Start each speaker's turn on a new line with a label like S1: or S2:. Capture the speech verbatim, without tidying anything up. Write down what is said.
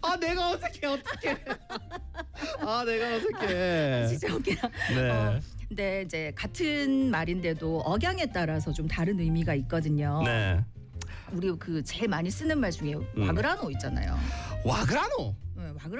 S1: 아 내가 어색해 어떡해. 아 내가 어색해.
S2: 진짜 웃기다.
S1: 네.
S2: 어, 근데 이제 같은 말인데도 억양에 따라서 좀 다른 의미가 있거든요.
S1: 네.
S2: 우리 그 제일 많이 쓰는 말 중에 와그라노 있잖아요.
S1: 와그라노.
S2: 네, 와그라